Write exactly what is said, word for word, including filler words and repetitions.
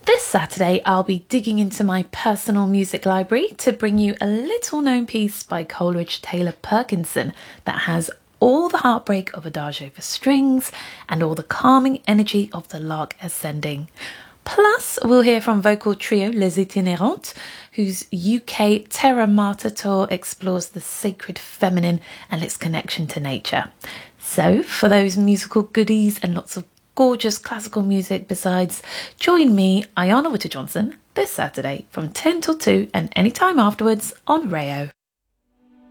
This Saturday, I'll be digging into my personal music library to bring you a little known piece by Coleridge Taylor Perkinson that has all the heartbreak of Adagio for strings and all the calming energy of the lark ascending. Plus, we'll hear from vocal trio Les Itinérantes, whose U K Terra Mater tour explores the sacred feminine and its connection to nature. So, for those musical goodies and lots of gorgeous classical music besides, join me, Ayana Witter-Johnson, this Saturday from ten till two and anytime afterwards on Rayo.